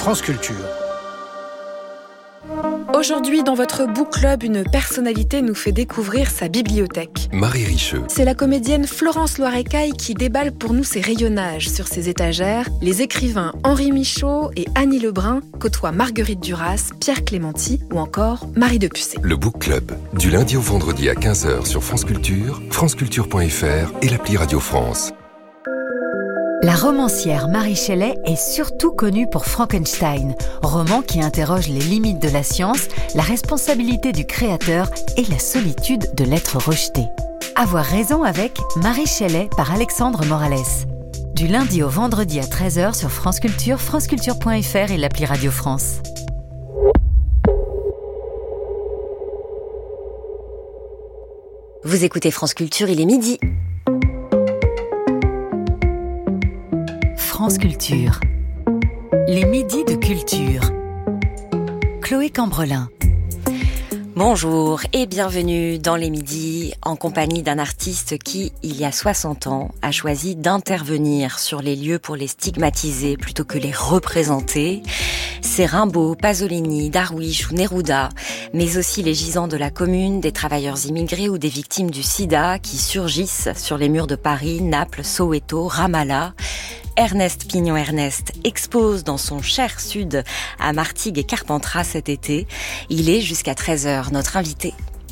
France Culture. Aujourd'hui, dans votre book club, une personnalité nous fait découvrir sa bibliothèque. Marie Richeux. C'est la comédienne Florence Loirecaille qui déballe pour nous ses rayonnages sur ses étagères. Les écrivains Henri Michaud et Annie Lebrun côtoient Marguerite Duras, Pierre Clémenti ou encore Marie de Pucé. Le book club, du lundi au vendredi à 15h sur France Culture, franceculture.fr et l'appli Radio France. La romancière Mary Shelley est surtout connue pour Frankenstein, roman qui interroge les limites de la science, la responsabilité du créateur et la solitude de l'être rejeté. Avoir raison avec Mary Shelley par Alexandre Morales. Du lundi au vendredi à 13h sur France Culture, franceculture.fr et l'appli Radio France. Vous écoutez France Culture, il est midi. France Culture. Les midis de culture. Chloé Cambrelin. Bonjour et bienvenue dans les midis en compagnie d'un artiste qui, il y a 60 ans, a choisi d'intervenir sur les lieux pour les stigmatiser plutôt que les représenter. C'est Rimbaud, Pasolini, Darwish ou Neruda, mais aussi les gisants de la Commune, des travailleurs immigrés ou des victimes du sida qui surgissent sur les murs de Paris, Naples, Soweto, Ramallah. Ernest Pignon-Ernest expose dans son cher sud à Martigues et Carpentras cet été. Il est jusqu'à 13h notre invité.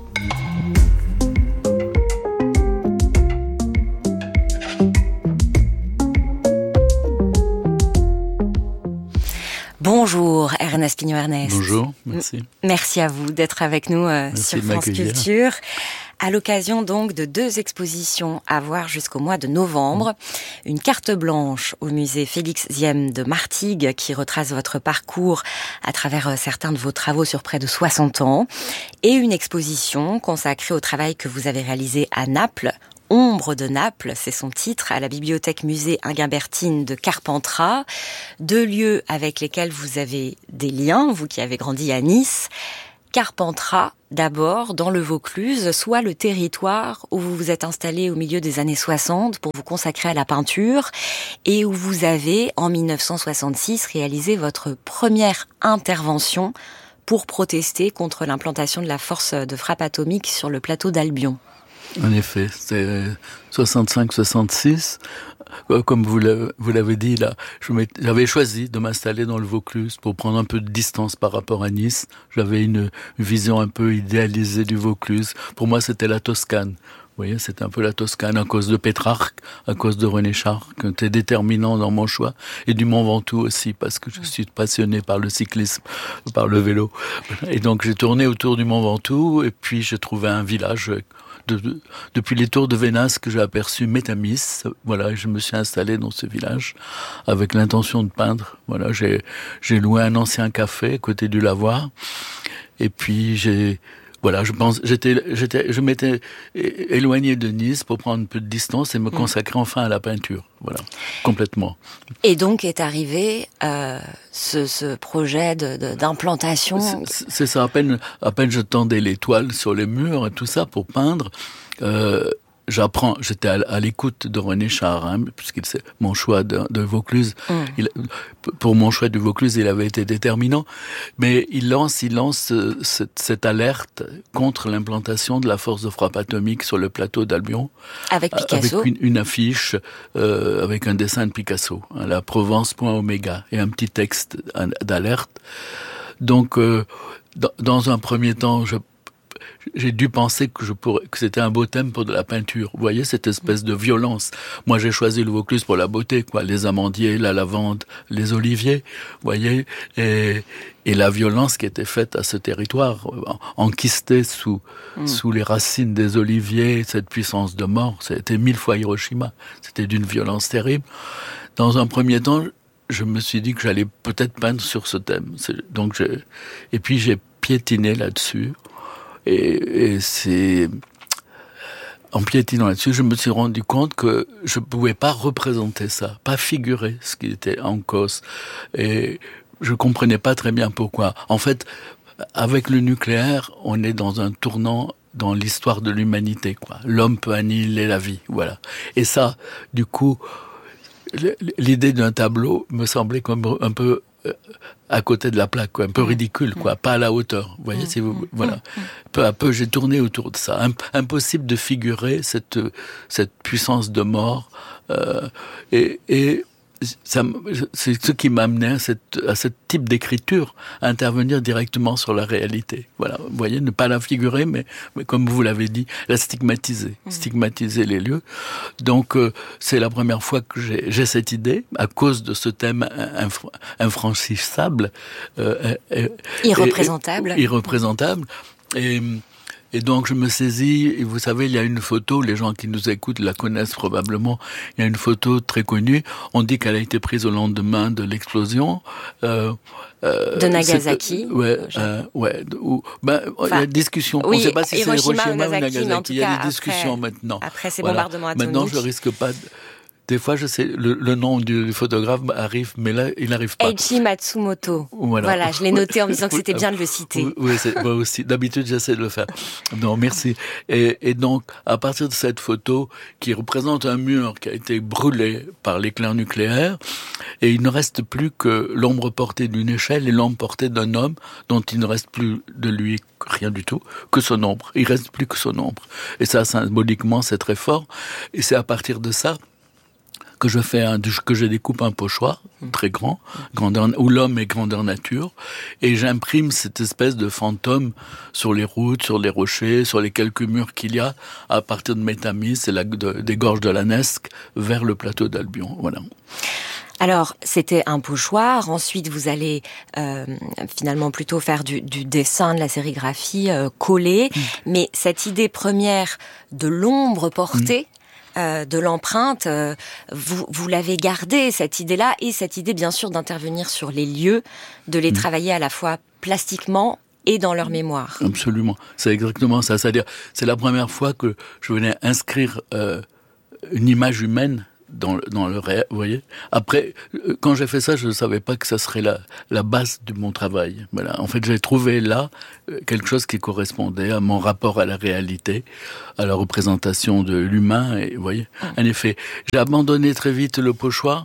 Bonjour Ernest Pignon-Ernest. Bonjour, merci. Merci à vous d'être avec nous sur France Culture. À l'occasion donc de 2 expositions à voir jusqu'au mois de novembre. Une carte blanche au musée Félix Ziem de Martigues qui retrace votre parcours à travers certains de vos travaux sur près de 60 ans. Et une exposition consacrée au travail que vous avez réalisé à Naples. Ombre de Naples, c'est son titre, à la bibliothèque musée Inguimbertine de Carpentras. 2 lieux avec lesquels vous avez des liens, vous qui avez grandi à Nice. Carpentras, d'abord, dans le Vaucluse, soit le territoire où vous vous êtes installé au milieu des années 60 pour vous consacrer à la peinture et où vous avez, en 1966, réalisé votre première intervention pour protester contre l'implantation de la force de frappe atomique sur le plateau d'Albion. En effet, c'était 65-66. Comme vous l'avez dit, là, j'avais choisi de m'installer dans le Vaucluse pour prendre un peu de distance par rapport à Nice. J'avais une vision un peu idéalisée du Vaucluse. Pour moi, c'était la Toscane. Vous voyez, c'était un peu la Toscane à cause de Pétrarque, à cause de René Char, qui était déterminant dans mon choix, et du Mont Ventoux aussi, parce que je suis passionné par le cyclisme, par le vélo. Et donc, j'ai tourné autour du Mont Ventoux, et puis j'ai trouvé un village depuis les tours de Vénasse que j'ai aperçu Métamis. Voilà, je me suis installé dans ce village avec l'intention de peindre. Voilà, j'ai loué un ancien café à côté du lavoir. Et puis je m'étais éloigné de Nice pour prendre un peu de distance et me consacrer enfin à la peinture. Voilà, complètement. Et donc est arrivé ce projet d'implantation. C'est ça, à peine je tendais les toiles sur les murs et tout ça pour peindre. J'étais à l'écoute de René Char, puisqu'il c'est mon choix de Vaucluse. Pour mon choix du Vaucluse, il avait été déterminant. Mais il lance cette alerte contre l'implantation de la force de frappe atomique sur le plateau d'Albion. Avec Picasso. Avec une affiche, avec un dessin de Picasso. La Provence, point oméga. Et un petit texte d'alerte. Donc, dans un premier temps, j'ai dû penser que c'était un beau thème pour de la peinture. Vous voyez, cette espèce de violence. Moi, j'ai choisi le Vaucluse pour la beauté, quoi. Les amandiers, la lavande, les oliviers, vous voyez. Et la violence qui était faite à ce territoire, enquisté sous les racines des oliviers, cette puissance de mort, c'était 1000 fois Hiroshima. C'était d'une violence terrible. Dans un premier temps, je me suis dit que j'allais peut-être peindre sur ce thème. Et puis j'ai piétiné là-dessus. Et c'est en piétinant là-dessus, je me suis rendu compte que je pouvais pas représenter ça, pas figurer ce qui était en cause. Et je comprenais pas très bien pourquoi. En fait, avec le nucléaire, on est dans un tournant dans l'histoire de l'humanité, quoi. L'homme peut annihiler la vie, voilà. Et ça, du coup, l'idée d'un tableau me semblait comme un peu à côté de la plaque, quoi, un peu ridicule, quoi, pas à la hauteur. Vous voyez, si vous, voilà. Peu à peu, j'ai tourné autour de ça. Impossible de figurer cette puissance de mort, et c'est ce qui m'amenait à ce type d'écriture, à intervenir directement sur la réalité. Voilà, vous voyez, ne pas la figurer, mais comme vous l'avez dit, la stigmatiser les lieux. Donc, c'est la première fois que j'ai cette idée, à cause de ce thème infranchissable, irreprésentable. Et donc je me saisis, et vous savez, il y a une photo, les gens qui nous écoutent la connaissent probablement, il y a une photo très connue, on dit qu'elle a été prise au lendemain de l'explosion. De Nagasaki. Il y a une discussion, on ne sait pas si c'est Hiroshima ou Nagasaki, il y a des discussions maintenant. Après ces bombardements atomiques. Maintenant je risque pas... Des fois, je sais, le nom du photographe arrive, mais là, il n'arrive pas. Eiichi Matsumoto. Voilà, je l'ai noté en me disant que c'était bien de le citer. Oui, moi aussi. D'habitude, j'essaie de le faire. Non, merci. Et donc, à partir de cette photo, qui représente un mur qui a été brûlé par l'éclair nucléaire, et il ne reste plus que l'ombre portée d'une échelle et l'ombre portée d'un homme, dont il ne reste plus de lui rien du tout, que son ombre. Il reste plus que son ombre. Et ça, symboliquement, c'est très fort. Et c'est à partir de ça que je découpe un pochoir très grand, où l'homme est grandeur nature, et j'imprime cette espèce de fantôme sur les routes, sur les rochers, sur les quelques murs qu'il y a, à partir de Métamis et des gorges de la Nesque, vers le plateau d'Albion. Voilà. Alors, c'était un pochoir. Ensuite, vous allez finalement plutôt faire du dessin, de la sérigraphie, coller. Mais cette idée première de l'ombre portée, de l'empreinte, vous l'avez gardée, cette idée-là, et cette idée, bien sûr, d'intervenir sur les lieux, de les travailler à la fois plastiquement et dans leur mémoire. Absolument, c'est exactement ça. C'est-à-dire, c'est la première fois que je venais inscrire une image humaine dans le réel, vous voyez. Après, quand j'ai fait ça, je ne savais pas que ça serait la base de mon travail. Voilà. En fait, j'ai trouvé là quelque chose qui correspondait à mon rapport à la réalité, à la représentation de l'humain, et vous voyez. En effet, j'ai abandonné très vite le pochoir.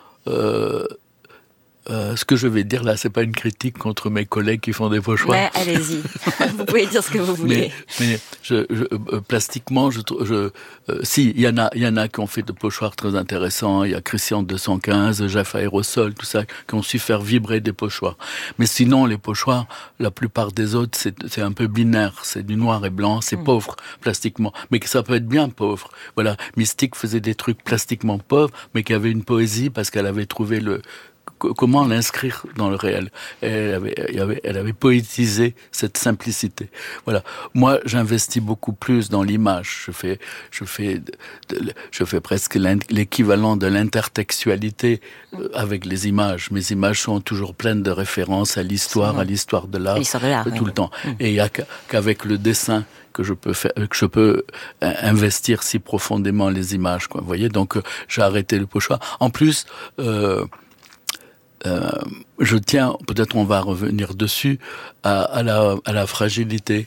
Ce que je vais dire là, c'est pas une critique contre mes collègues qui font des pochoirs. Ouais, allez-y. Vous pouvez dire ce que vous voulez. Mais plastiquement, si, il y en a qui ont fait des pochoirs très intéressants. Il y a Christian 215, Jeff Aérosol, tout ça, qui ont su faire vibrer des pochoirs. Mais sinon, les pochoirs, la plupart des autres, c'est un peu binaire. C'est du noir et blanc, c'est pauvre, plastiquement. Mais que ça peut être bien pauvre. Voilà. Mystique faisait des trucs plastiquement pauvres, mais qui avaient une poésie parce qu'elle avait trouvé comment l'inscrire dans le réel. Elle avait poétisé cette simplicité. Voilà. Moi, j'investis beaucoup plus dans l'image. Je fais presque l'équivalent de l'intertextualité avec les images. Mes images sont toujours pleines de références à l'histoire de l'art, tout le temps. Et il y a qu'avec le dessin que je peux investir si profondément les images, quoi. Vous voyez, donc j'ai arrêté le pochoir. En plus, je tiens, peut-être on va revenir dessus, à la fragilité.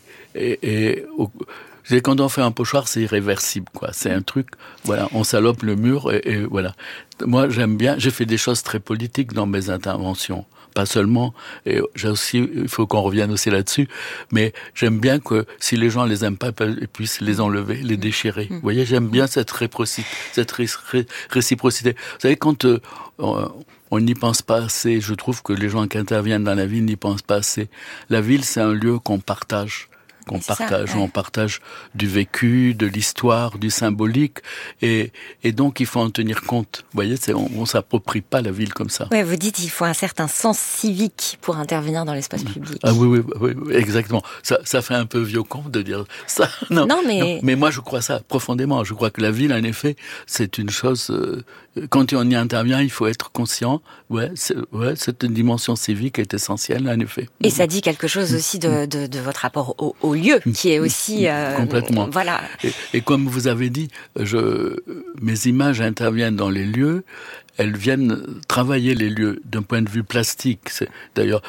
Quand on fait un pochoir, c'est irréversible, quoi. C'est un truc, voilà, on salope le mur et voilà. Moi, j'aime bien, j'ai fait des choses très politiques dans mes interventions. Pas seulement, et il faut qu'on revienne aussi là-dessus, mais j'aime bien que si les gens les aiment pas, ils puissent les enlever, les déchirer. Vous voyez, j'aime bien cette réciprocité. Vous savez, quand on n'y pense pas assez, je trouve que les gens qui interviennent dans la ville n'y pensent pas assez. La ville, c'est un lieu qu'on partage. On partage du vécu, de l'histoire, du symbolique, et donc il faut en tenir compte. Vous voyez, on s'approprie pas la ville comme ça. Ouais, vous dites il faut un certain sens civique pour intervenir dans l'espace public. Ah oui, exactement. Ça fait un peu vieux con de dire ça. Non, mais moi je crois ça profondément. Je crois que la ville, en effet, c'est une chose. Quand on y intervient, il faut être conscient. Cette dimension civique est essentielle, en effet. Et ça dit quelque chose aussi de votre rapport au lieu, qui est aussi complètement. Voilà. Et comme vous avez dit, mes images interviennent dans les lieux. Elles viennent travailler les lieux d'un point de vue plastique. D'ailleurs,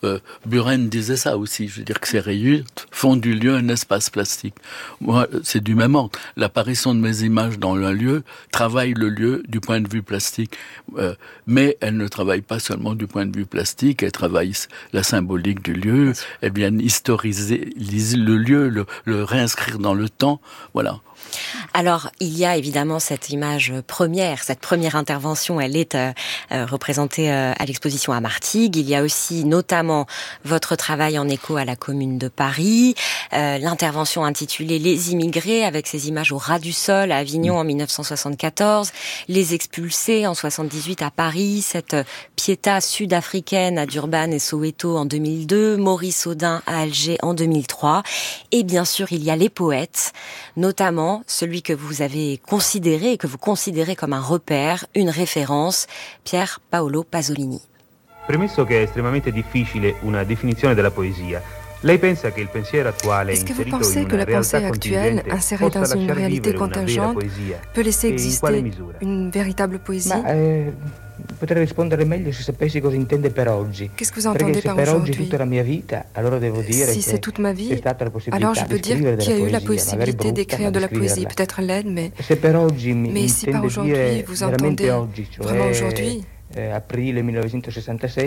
Buren disait ça aussi. Je veux dire que ces rayures font du lieu un espace plastique. Moi, c'est du même ordre. L'apparition de mes images dans un lieu travaille le lieu du point de vue plastique. Mais elle ne travaille pas seulement du point de vue plastique, elle travaille la symbolique du lieu, elle vient historiser le lieu, le réinscrire dans le temps. Voilà. Alors, il y a évidemment cette image première, cette première intervention, elle est représentée à l'exposition à Martigues. Il y a aussi notamment votre travail en écho à la Commune de Paris, l'intervention intitulée « Les immigrés » avec ces images au ras du sol à Avignon en 1974, les expulsés en 78 à Paris, cette Pietà sud-africaine à Durban et Soweto en 2002, Maurice Audin à Alger en 2003. Et bien sûr, il y a les poètes, notamment celui que vous avez considéré et que vous considérez comme un repère, une référence, Pier Paolo Pasolini. Premesso che è estremamente difficile una definizione della poesia, lei pensa che il pensiero attuale Est-ce que vous pensez que la pensée actuelle, insérée dans une réalité contingente, peut laisser exister une véritable poésie? Potrei rispondere meglio se sapessi cosa intende per oggi. Qu'est-ce que vous entendez par aujourd'hui? Oggi tutta la mia vita, allora devo dire si c'est toute ma vie, alors je peux dire qu'il y a eu la possibilité d'écrire de la poésie, peut-être laide, mais si par aujourd'hui vous entendez vraiment aujourd'hui, avril 1967,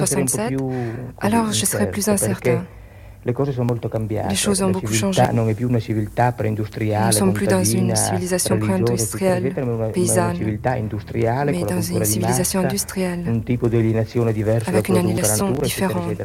alors je serais plus incertain. Le cose sono molto cambiate. Les choses ont beaucoup changé. Non è più una civiltà preindustriale, nous ne sommes plus dans une civilisation pré-industrielle, paysanne, mais dans une civilisation industrielle, avec une aliénation différente.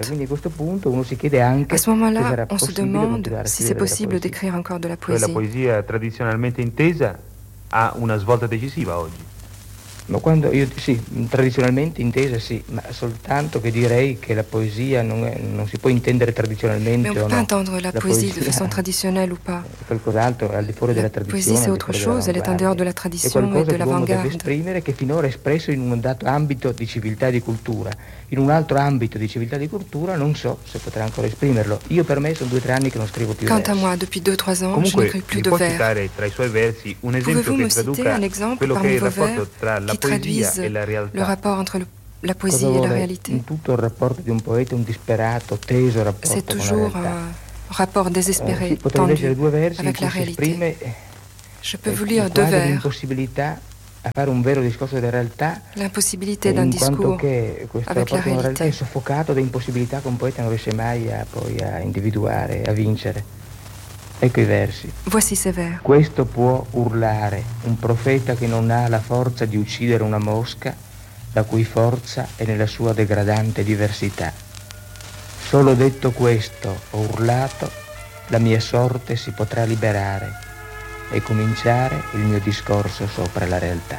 À ce moment-là, on se demande si c'est possible d'écrire encore de la poésie. La poesia tradizionalmente intesa ha una svolta decisiva oggi. Ma quando tradizionalmente intesa sì, ma soltanto che direi che la poesia non si può intendere tradizionalmente. Mais on peut pas entendre la poésie de façon traditionnelle ou pas. Qualcos'altro al di fuori della tradizione. La poésie c'est autre chose, elle est en dehors de la tradition et de l'avant-garde. Esprimere che finora è espresso in un dato ambito di civiltà e di cultura. In un altro ambito di civiltà e di cultura non so se potrà ancora esprimerlo. Io per me sono 2 o 3 anni che non scrivo più versi. Quant à moi, depuis 2-3 ans, je n'écris plus de vers. Citare tra i suoi versi un esempio che traduca quello che è il rapporto tra la poesia e la realtà. Le rapport entre la poésie et la réalité. In tutto il rapporto di un poeta, un disperato, teso rapporto c'est toujours con la realtà. Un rapport désespéré, tendu avec la réalité. Je peux vous lire 2 vers. A fare un vero discorso della realtà, l'impossibilité d'un discours avec la réalité è soffocato da impossibilità che un poeta non riesce mai a individuare, a vincere. Ecco i versi. Voici ces vers. Questo può urlare un profeta che non ha la forza di uccidere una mosca, la cui forza è nella sua degradante diversità. Solo detto questo, ho urlato, la mia sorte si potrà liberare e cominciare il mio discorso sopra la realtà.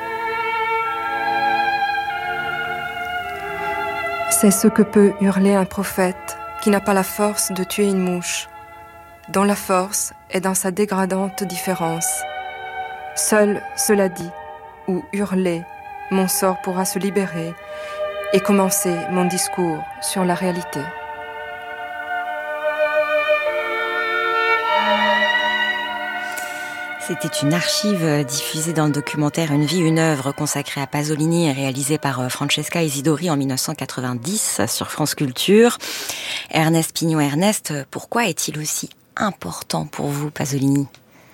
C'est ce que peut hurler un prophète qui n'a pas la force de tuer une mouche, dont la force est dans sa dégradante différence. Seul cela dit, ou hurler, mon sort pourra se libérer et commencer mon discours sur la réalité. C'était une archive diffusée dans le documentaire Une vie, une œuvre consacrée à Pasolini et réalisée par Francesca Isidori en 1990 sur France Culture. Ernest Pignon. Ernest, pourquoi est-il aussi important pour vous, Pasolini?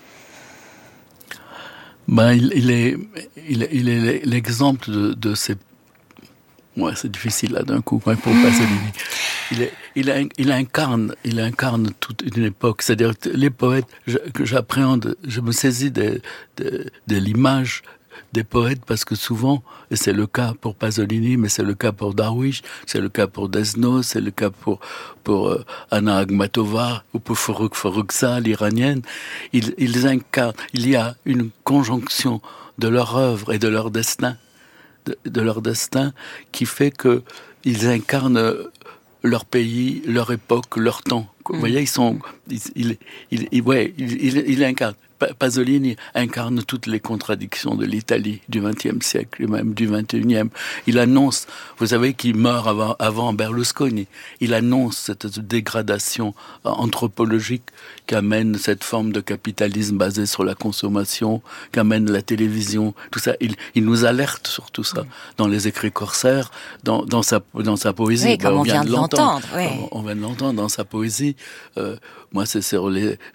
Il est l'exemple de ces... Ouais, c'est difficile là d'un coup pour Pasolini. Il incarne toute une époque. C'est-à-dire les poètes que j'appréhende, je me saisis de l'image des poètes parce que souvent, et c'est le cas pour Pasolini, mais c'est le cas pour Darwish, c'est le cas pour Desnos, c'est le cas pour Anna Akhmatova ou pour Farrokhzad, l'iranienne, ils incarnent. Il y a une conjonction de leur œuvre et de leur destin. De leur destin qui fait que ils incarnent leur pays, leur époque, leur temps. Vous voyez, ils incarnent. Pasolini incarne toutes les contradictions de l'Italie du XXe siècle, et même du XXIe. Il annonce, vous savez qu'il meurt avant Berlusconi, il annonce cette dégradation anthropologique qu'amène cette forme de capitalisme basé sur la consommation, qu'amène la télévision, tout ça. Il nous alerte sur tout ça dans Les Écrits corsaires, dans sa poésie. Oui, comme on vient de l'entendre. Oui. On vient de l'entendre dans sa poésie. Moi, c'est sur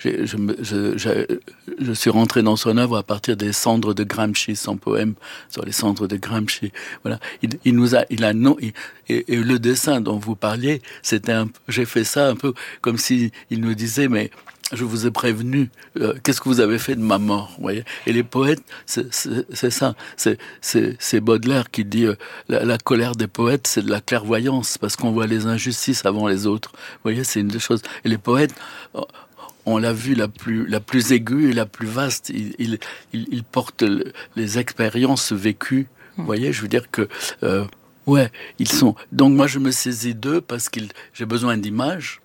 je suis rentré dans son œuvre à partir des Cendres de Gramsci, son poème sur les cendres de Gramsci. Voilà. Et le dessin dont vous parliez, j'ai fait ça un peu comme si il nous disait, mais je vous ai prévenu, qu'est-ce que vous avez fait de ma mort, vous voyez? Et les poètes, c'est ça. C'est Baudelaire qui dit, la colère des poètes, c'est de la clairvoyance, parce qu'on voit les injustices avant les autres. Vous voyez, c'est une des choses. Et les poètes, on l'a vu la plus aiguë et la plus vaste. Ils portent les expériences vécues. Vous voyez, je veux dire que, ouais, ils sont. Donc moi, je me saisis d'eux parce que j'ai besoin d'images.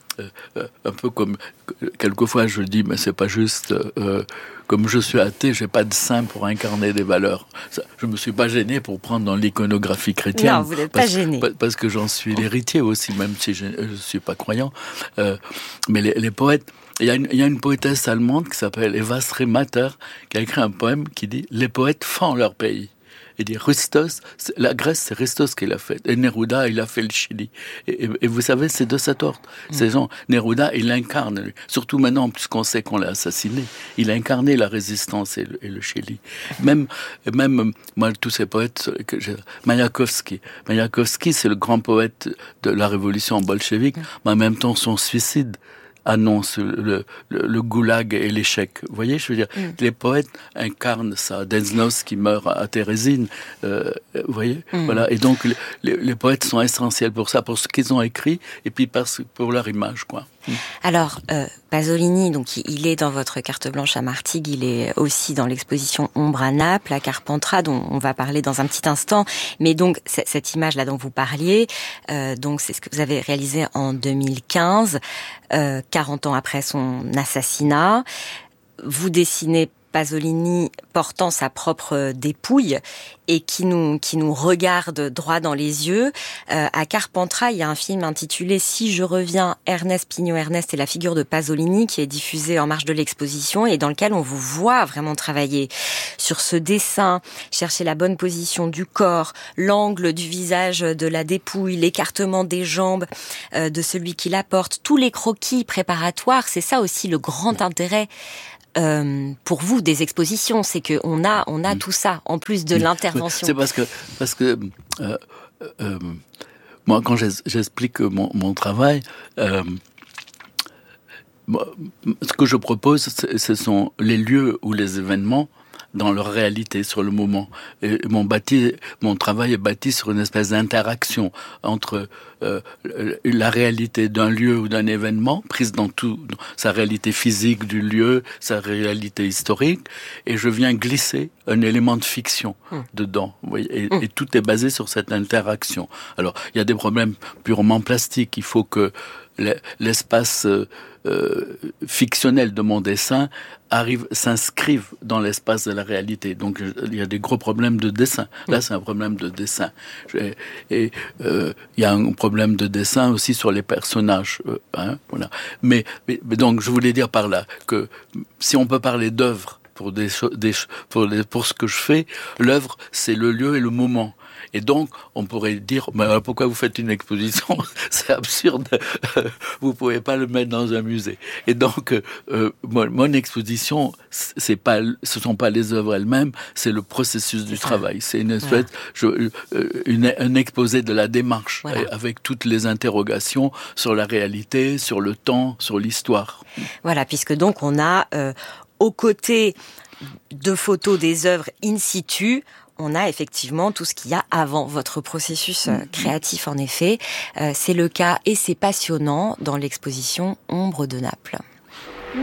Un peu comme quelquefois je dis, mais c'est pas juste. Comme je suis athée, j'ai pas de saint pour incarner des valeurs. Je me suis pas gêné pour prendre dans l'iconographie chrétienne. Non, vous n'êtes pas gêné. Parce que j'en suis l'héritier aussi, même si je suis pas croyant. Mais les poètes. Il y a une poétesse allemande qui s'appelle Eva Stremater qui a écrit un poème qui dit « Les poètes font leur pays ». Il dit Christos, la Grèce, c'est Christos qui l'a fait. Et Neruda, il a fait le Chili. Et vous savez, c'est de cette ordre. Ces gens, Neruda, il incarne, lui. Surtout maintenant, puisqu'on sait qu'on l'a assassiné. Il a incarné la résistance et le Chili. Même, moi, tous ces poètes, Mayakovsky, c'est le grand poète de la révolution bolchevique, mais en même temps, son suicide annonce le goulag et l'échec. Vous voyez, je veux dire, les poètes incarnent ça. Densnos qui meurt à Thérésine, vous voyez, voilà. Et donc, les poètes sont essentiels pour ça, pour ce qu'ils ont écrit, et puis pour leur image, quoi. Alors, Pasolini, donc il est dans votre carte blanche à Martigues, il est aussi dans l'exposition Ombre à Naples, à Carpentras, dont on va parler dans un petit instant. Mais donc, cette image-là dont vous parliez, donc c'est ce que vous avez réalisé en 2015, 40 ans après son assassinat. Vous dessinez Pasolini portant sa propre dépouille et qui nous regarde droit dans les yeux. À Carpentras, il y a un film intitulé « Si je reviens, Ernest Pignot-Ernest et la figure de Pasolini » qui est diffusé en marge de l'exposition et dans lequel on vous voit vraiment travailler sur ce dessin, chercher la bonne position du corps, l'angle du visage de la dépouille, l'écartement des jambes de celui qui la porte, tous les croquis préparatoires. C'est ça aussi le grand intérêt pour vous des expositions, c'est que on a tout ça en plus de l'intervention. C'est parce que moi quand j'explique mon travail, ce que je propose, ce sont les lieux ou les événements dans leur réalité, sur le moment. Et mon travail est bâti sur une espèce d'interaction entre la réalité d'un lieu ou d'un événement, prise dans sa réalité physique du lieu, sa réalité historique, et je viens glisser un élément de fiction dedans. Vous voyez, et tout est basé sur cette interaction. Alors, il y a des problèmes purement plastiques. Il faut que l'espace fictionnel de mon dessin s'inscrive dans l'espace de la réalité. Donc il y a des gros problèmes de dessin. Là, c'est un problème de dessin. Et il y a un problème de dessin aussi sur les personnages. Voilà. Mais donc, je voulais dire par là que si on peut parler d'œuvre pour ce que je fais, l'œuvre, c'est le lieu et le moment. Et donc, on pourrait dire, pourquoi vous faites une exposition? C'est absurde. Vous pouvez pas le mettre dans un musée. Et donc, mon exposition, ce sont pas les œuvres elles-mêmes, c'est le processus du travail. C'est une espèce, un exposé de la démarche, avec toutes les interrogations sur la réalité, sur le temps, sur l'histoire. Voilà, puisque donc on a, aux côtés de photos des œuvres in situ, on a effectivement tout ce qu'il y a avant votre processus créatif, en effet. C'est le cas et c'est passionnant dans l'exposition Ombre de Naples.